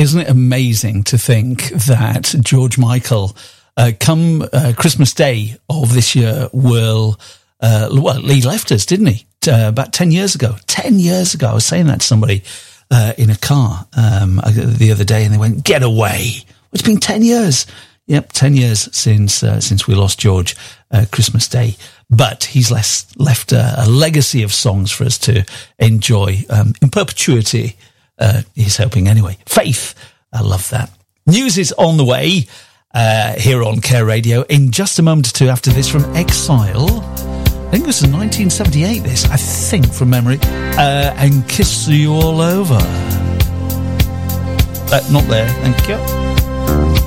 Isn't it amazing to think that George Michael, come Christmas Day of this year, will, he left us, didn't he? About 10 years ago. 10 years ago, I was saying that to somebody in a car the other day, and they went, "Get away." It's been 10 years. Yep, 10 years since we lost George, Christmas Day. But he's left a legacy of songs for us to enjoy in perpetuity. He's hoping anyway. Faith, I love that. News is on the way here on Care Radio in just a moment or two after this from Exile. I think this is 1978, this, I think, from memory. And Kiss You All Over. Not there, thank you.